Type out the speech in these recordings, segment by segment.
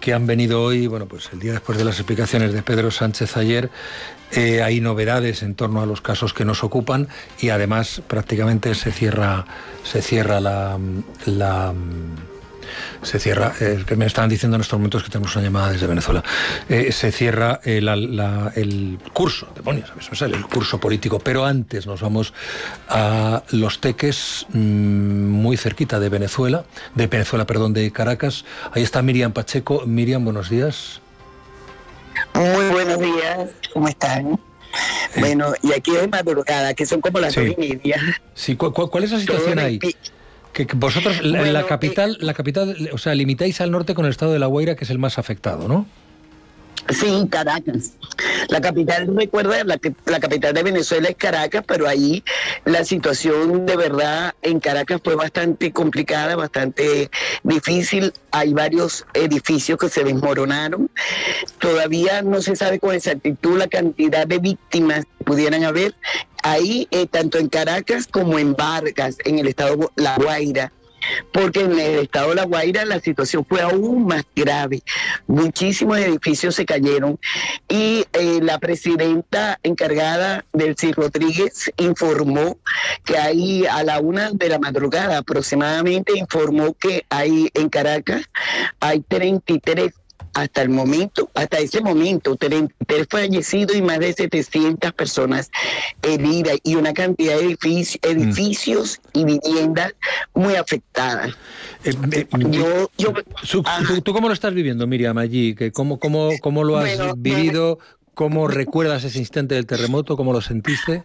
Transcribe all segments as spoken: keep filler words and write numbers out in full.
que han venido hoy, bueno, pues el día después de las explicaciones de Pedro Sánchez ayer. Eh, hay novedades en torno a los casos que nos ocupan y además prácticamente se cierra se cierra la, la se cierra, eh, que me estaban diciendo en estos momentos que tenemos una llamada desde Venezuela, eh, se cierra eh, la, la, el curso, demonios, ¿sabes? Me sale el curso político, pero antes nos vamos a Los Teques, mmm, muy cerquita de Venezuela, de Venezuela, perdón, de Caracas. Ahí está Miriam Pacheco. Miriam, buenos días. Muy buenos días, ¿cómo están? Eh, bueno, y aquí es madrugada, que son como las sí. dos y media. Sí, ¿cuál, cuál es la situación ahí? Que vosotros, bueno, la, la capital, eh, la capital, o sea, limitáis al norte con el estado de La Guaira, que es el más afectado, ¿no? Sí, Caracas. La capital, recuerda, la, la capital de Venezuela es Caracas, pero ahí la situación de verdad en Caracas fue bastante complicada, bastante difícil. Hay varios edificios que se desmoronaron. Todavía no se sabe con exactitud la cantidad de víctimas que pudieran haber. Ahí, eh, tanto en Caracas como en Vargas, en el estado de La Guaira. Porque en el estado de La Guaira la situación fue aún más grave. Muchísimos edificios se cayeron y eh, la presidenta encargada, Delcy Rodríguez, informó que hay a la una de la madrugada aproximadamente, informó que hay en Caracas hay treinta y tres hasta el momento, hasta ese momento, treinta y tres fallecidos y más de setecientas personas heridas y una cantidad de edifici- edificios mm. y viviendas muy afectadas. Eh, eh, yo, yo, su, ¿tú, ¿Tú cómo lo estás viviendo, Miriam, allí? ¿Cómo, cómo, cómo lo has bueno, vivido? ¿Cómo recuerdas ese instante del terremoto? ¿Cómo lo sentiste?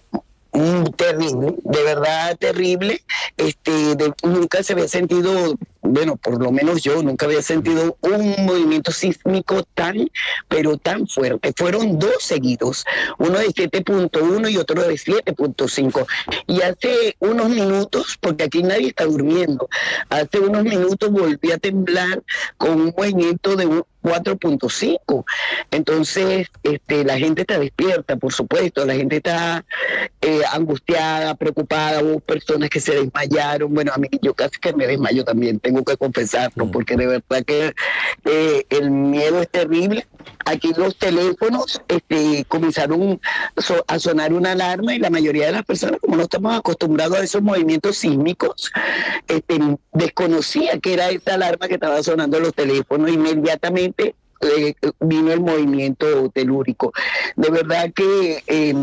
Mm, terrible, de verdad terrible. Este, de, nunca se había sentido, bueno, por lo menos yo nunca había sentido un movimiento sísmico tan, pero tan fuerte. Fueron dos seguidos, uno de siete punto uno y otro de siete punto cinco. Y hace unos minutos, porque aquí nadie está durmiendo, hace unos minutos volví a temblar con un movimiento de un cuatro punto cinco. Entonces, este, la gente está despierta, por supuesto, la gente está eh, angustiada, preocupada, hubo personas que se desmayaron. Bueno, a mí yo casi que me desmayo también, tengo que confesarlo, porque de verdad que eh, el miedo es terrible. Aquí los teléfonos este, comenzaron a sonar una alarma y la mayoría de las personas, como no estamos acostumbrados a esos movimientos sísmicos, este, desconocía que era esa alarma que estaba sonando en los teléfonos. Inmediatamente eh, vino el movimiento telúrico. De verdad que eh,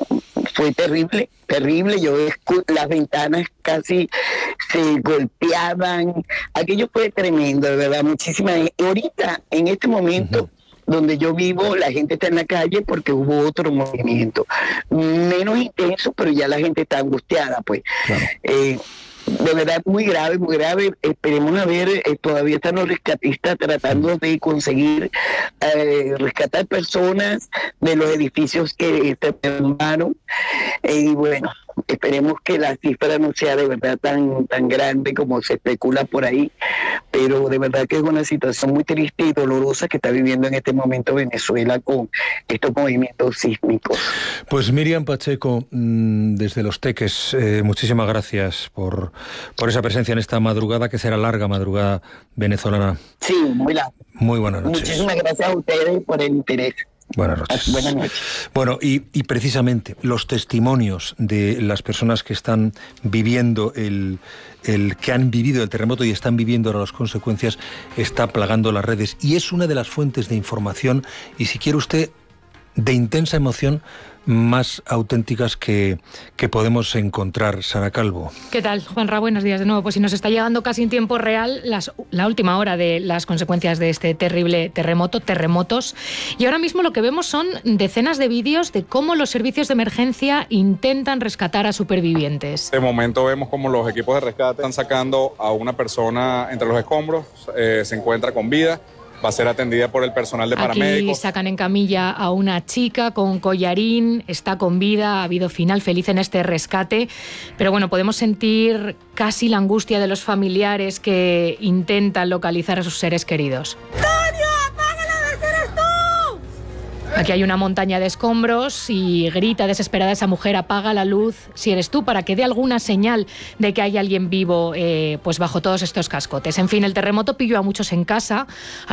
fue terrible, terrible. Yo las ventanas casi se golpeaban. Aquello fue tremendo, de verdad, muchísimas. Ahorita, en este momento, uh-huh, donde yo vivo, la gente está en la calle porque hubo otro movimiento, menos intenso, pero ya la gente está angustiada, pues. Claro. Eh, de verdad muy grave, muy grave. Esperemos a ver, eh, todavía están los rescatistas tratando de conseguir eh, rescatar personas de los edificios que se derrumbaron. Eh, y bueno, esperemos que la cifra no sea de verdad tan, tan grande como se especula por ahí, pero de verdad que es una situación muy triste y dolorosa que está viviendo en este momento Venezuela con estos movimientos sísmicos. Pues Miriam Pacheco, desde Los Teques, eh, muchísimas gracias por, por esa presencia en esta madrugada, que será larga madrugada venezolana. Sí, muy larga. Muy buenas noches. Muchísimas gracias a ustedes por el interés. Buenas noches. Buenas noches. Bueno, y, y precisamente los testimonios de las personas que están viviendo el, el que han vivido el terremoto y están viviendo ahora las consecuencias, está plagando las redes y es una de las fuentes de información y, si quiere usted, de intensa emoción más auténticas que, que podemos encontrar. Sara Calvo. ¿Qué tal, Juanra? Buenos días de nuevo. Pues si nos está llegando casi en tiempo real las, la última hora de las consecuencias de este terrible terremoto, terremotos. Y ahora mismo lo que vemos son decenas de vídeos de cómo los servicios de emergencia intentan rescatar a supervivientes. De momento vemos cómo los equipos de rescate están sacando a una persona entre los escombros, eh, se encuentra con vida. Va a ser atendida por el personal de paramédicos. Aquí sacan en camilla a una chica con collarín, está con vida, ha habido final feliz en este rescate, pero bueno, podemos sentir casi la angustia de los familiares que intentan localizar a sus seres queridos. Aquí hay una montaña de escombros y grita desesperada esa mujer: apaga la luz si eres tú, para que dé alguna señal de que hay alguien vivo eh, pues bajo todos estos cascotes. En fin, el terremoto pilló a muchos en casa.